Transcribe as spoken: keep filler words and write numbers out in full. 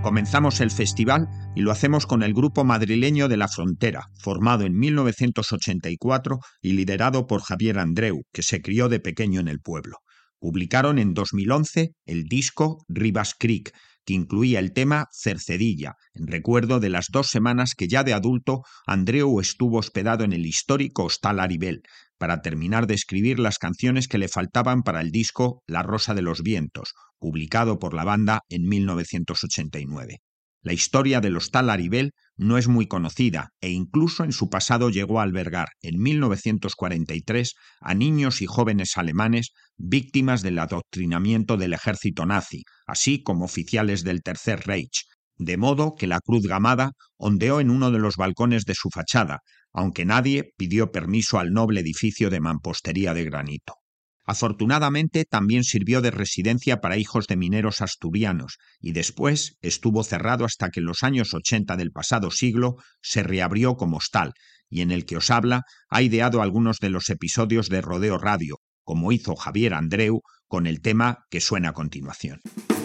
Comenzamos el festival y lo hacemos con el grupo madrileño de La Frontera, formado en mil novecientos ochenta y cuatro y liderado por Javier Andreu, que se crió de pequeño en el pueblo. Publicaron en dos mil once el disco Rivas Creek, que incluía el tema Cercedilla, en recuerdo de las dos semanas que ya de adulto Andreu estuvo hospedado en el histórico Hostal Aribel, para terminar de escribir las canciones que le faltaban para el disco La Rosa de los Vientos, publicado por la banda en mil novecientos ochenta y nueve. La historia del Hostal Aribel no es muy conocida e incluso en su pasado llegó a albergar en mil novecientos cuarenta y tres a niños y jóvenes alemanes víctimas del adoctrinamiento del ejército nazi, así como oficiales del Tercer Reich, de modo que la Cruz Gamada ondeó en uno de los balcones de su fachada, aunque nadie pidió permiso al noble edificio de mampostería de granito. Afortunadamente también sirvió de residencia para hijos de mineros asturianos y después estuvo cerrado hasta que en los años ochenta del pasado siglo se reabrió como hostal, y en el que os habla ha ideado algunos de los episodios de Rodeo Radio, como hizo Javier Andreu con el tema que suena a continuación.